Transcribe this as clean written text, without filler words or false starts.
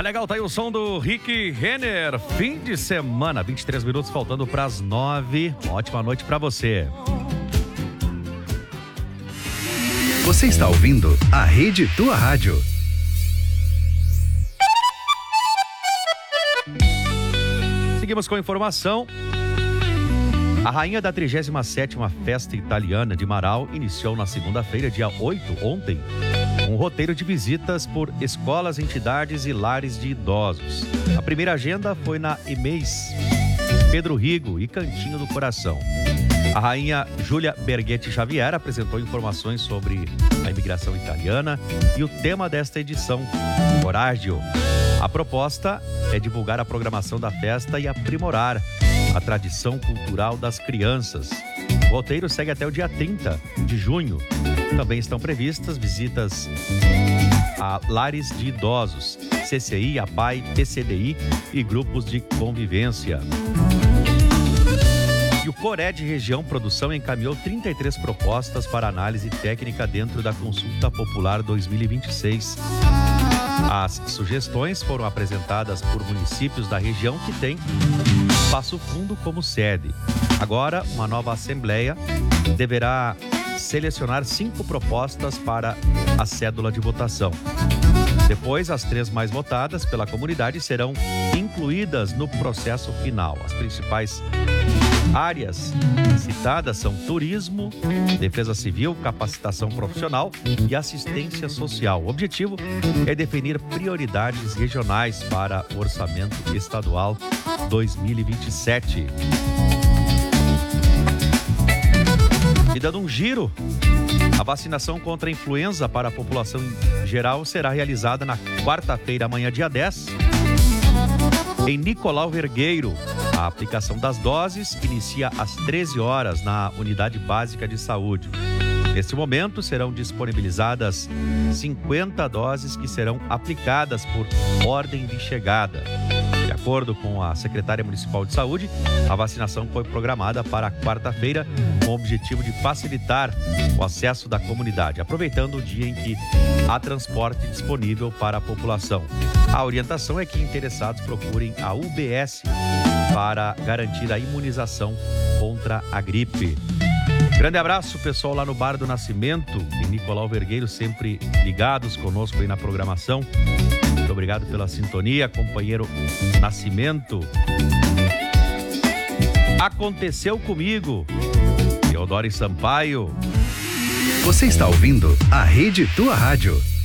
legal, tá aí o som do Rick Renner. Fim de semana, 23 minutos faltando para as 9. Ótima noite para você. Você está ouvindo a Rede Tua Rádio. Seguimos com a informação. A rainha da 37ª Festa Italiana de Marau iniciou na segunda-feira, dia 8, ontem, um roteiro de visitas por escolas, entidades e lares de idosos. A primeira agenda foi na EMEIS, Pedro Rigo e Cantinho do Coração. A rainha Júlia Berghetti Xavier apresentou informações sobre a imigração italiana e o tema desta edição, Coraggio. A proposta é divulgar a programação da festa e aprimorar a tradição cultural das crianças. O roteiro segue até o dia 30 de junho. Também estão previstas visitas a lares de idosos, CCI, APAI, PCDI e grupos de convivência. E o Coré de Região Produção encaminhou 33 propostas para análise técnica dentro da Consulta Popular 2026. As sugestões foram apresentadas por municípios da região que têm Passo Fundo como sede. Agora, uma nova Assembleia deverá selecionar 5 propostas para a cédula de votação. Depois, as 3 mais votadas pela comunidade serão incluídas no processo final. As principais áreas citadas são turismo, defesa civil, capacitação profissional e assistência social. O objetivo é definir prioridades regionais para o orçamento estadual 2027. E dando um giro, a vacinação contra a influenza para a população em geral será realizada na quarta-feira, amanhã, dia 10, em Nicolau Vergueiro. A aplicação das doses inicia às 13 horas na Unidade Básica de Saúde. Neste momento, serão disponibilizadas 50 doses que serão aplicadas por ordem de chegada. De acordo com a secretária municipal de saúde, a vacinação foi programada para quarta-feira com o objetivo de facilitar o acesso da comunidade, aproveitando o dia em que há transporte disponível para a população. A orientação é que interessados procurem a UBS para garantir a imunização contra a gripe. Grande abraço, pessoal, lá no Bar do Nascimento, em Nicolau Vergueiro, sempre ligados conosco aí na programação. Muito obrigado pela sintonia, companheiro Nascimento. Aconteceu comigo, Teodoro Sampaio. Você está ouvindo a Rede Tua Rádio.